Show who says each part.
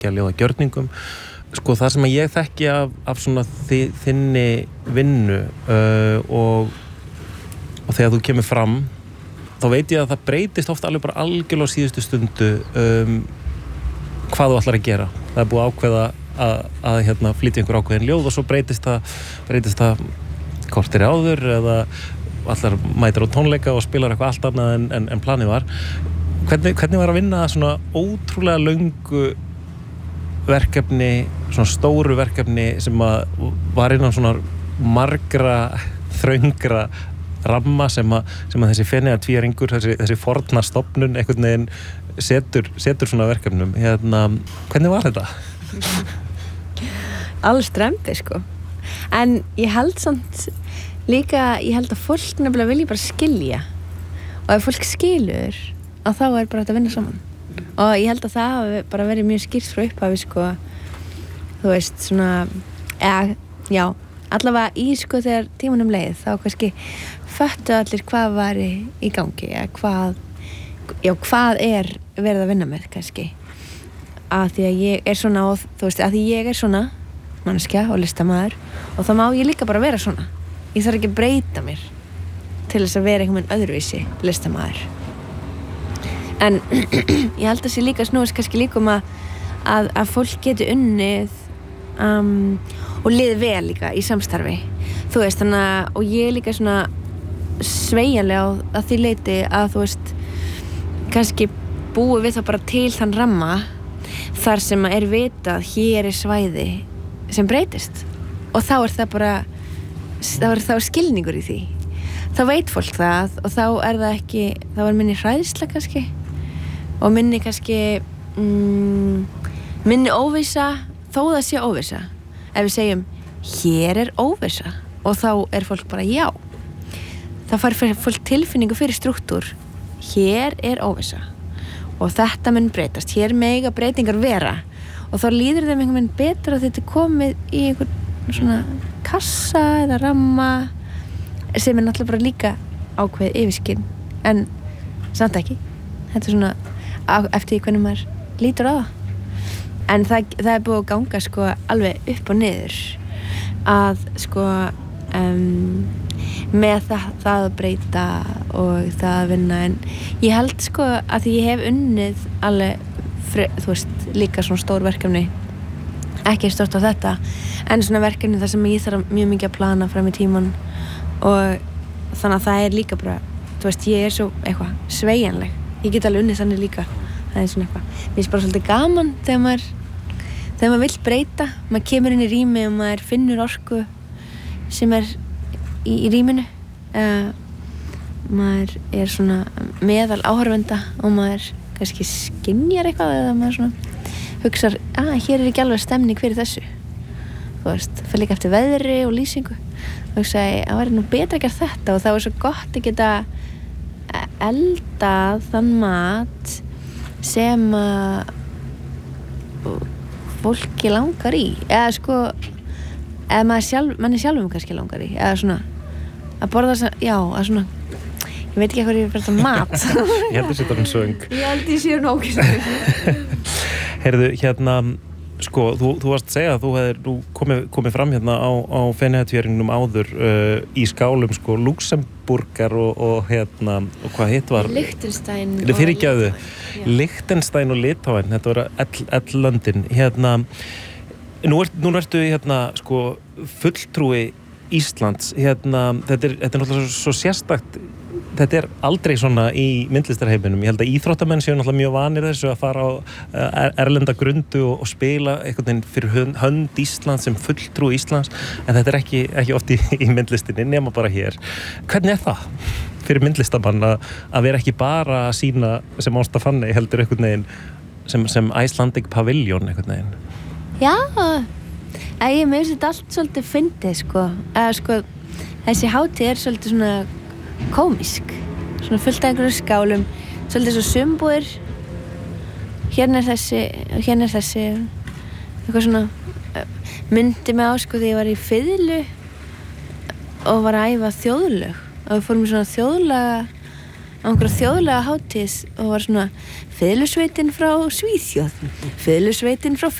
Speaker 1: leggja ljóð að gjörningum. Sko það sem ég þekki af svona þinni vinnu og þegar þú kemur fram þá veit ég að það breytist oft alveg bara algjörlega á síðustu stundu hvað þú ætlar að gera. Það búið að ákveða að flytja einhver ákveðin ljóð og svo breytist það kortir áður eða allar mætir á tónleika og spilar eitthvað allt annað en planið var. Hvernig var að vinna svona ótrúlega löngu verkefni, svona stóru verkefni sem að var innan svona margra þröngra ramma sem að þessi Feneyjatvíæringur, þessi forna stofnun einhvern veginn setur svona verkefnum. Hvernig var þetta?
Speaker 2: Alls strempið sko. En ég held samt líka, ég held að fólk nefnilega vilja bara skilja og ef fólk skilur að þá bara hægt að vinna saman og ég held að það hafi bara verið mjög skýrt frá upphafi sko, þú veist svona allavega í sko þegar tímanum leið þá kannski föttu allir hvað var í gangi hvað verið að vinna með kannski að því að ég er svona og þú veist að því ég er svona manneskja og listamaður og þá má ég líka bara vera svona ég þarf ekki að breyta mér til þess að vera einhvern veginn öðruvísi listamaður en ég held að sé líka snúist kannski líka að fólk geti unnið og liði vel líka í samstarfi þú veist þannig að og ég líka svona sveigjanlega að því leyti að þú veist kannski búi við það bara til þann ramma þar sem er vitað hér er svæði sem breytist og þá er það bara þá er skilningur í því þá veit fólk það og þá er það ekki þá er minni hræðsla kannski og minni kannski minni óvissa þó það sé óvissa ef við segjum hér er óvissa og þá er fólk bara já þá fær fólk tilfinningu fyrir struktúr hér er óvissa og þetta mun breytast hér mega breytingar vera og þá líður þeim einhvern veginn betur að þetta er komið í einhvern svona kassa eða ramma sem er náttúrulega bara líka ákveðið yfirskinn en samt ekki þetta er svona eftir því hvernig maður lítur á það en það er búið að ganga sko alveg upp og niður að sko með það að breyta og það að vinna en ég held sko að því ég hef unnið alveg þú veist líka svona stór verkefni ekki stórt á þetta en svona verkefni þar sem ég þarf mjög mikið að plana fram í tíman og þannig að það er líka bara þú veist ég er svo eitthvað sveigjanleg ég get alveg unnið þannig líka það er svona eitthvað mér finnst bara svolítið gaman þegar maður vill breyta maður kemur inn í rými og maður finnur orku sem er í rýminu maður er svona meðal áhorfenda og maður kannski skynjar eitthvað eða maður svona hugsar hér er ekki alveg stemning fyrir þessu þú veist, það fer líka eftir veðri og lýsingu og hugsaði að væri nú betra að gera þetta og það var svo gott að geta eldað þann mat sem fólki langar í eða sko eða manni sjálfum kannski langar í eða svona að borða að svona ég veit ekki hvað ég verið að mat
Speaker 1: ég held að þetta er söng
Speaker 2: ég held ég sé nóg
Speaker 1: heyrðu sko þú varst að segja að þú hefðir komið fram á Feneyjatvíæringnum áður í skálum sko Luxemburgar og hvað hitt var
Speaker 2: Liechtenstein
Speaker 1: Liechtenstein og Litáen þetta voru löndin nú ertu sko fulltrúi Íslands þetta er náttúrulega svo sérstakt þetta er aldrei svona í myndlistarheiminum ég held að íþróttamenn séu náttúrulega mjög vanir þessu að fara á erlenda grundu og spila einhvern veginn fyrir hönd Íslands sem fulltrúi Íslands en þetta er ekki oft í myndlistinni nema bara hér hvernig er það fyrir myndlistamann að vera ekki bara að sína sem Ásta Fanney heldur einhvern veginn sem Icelandic Pavilion einhvern veginn
Speaker 2: já ég með þetta allt svolítið fyndið sko þessi hátíð er svolítið svona komisk svona fullt af einhverjum skálum svolítið svo sumbúðir hérna er þessi eitthvað svona myndi mig á sko þegar ég var í fiðlu og var að æfa þjóðlög og við fórum í svona þjóðlaga á einhverja þjóðlega hátíð og var svona fiðlusveitin frá Svíþjóð, fiðlusveitin frá